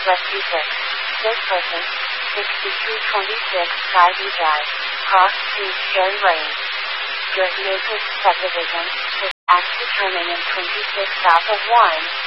West 6 person, 6326 Skyview Drive, Cross Street, Cherry Lane. Jersey Acres Subdivision, Act to term in 26 south of 1,